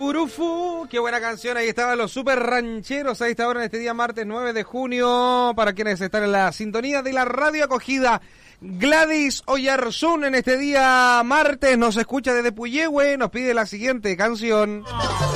Urufu, qué buena canción, ahí estaban los super rancheros a esta hora en este día martes 9 de junio, para quienes están en la sintonía de la radio acogida. Gladys Oyarzún en este día martes nos escucha desde Puyehue, nos pide la siguiente canción.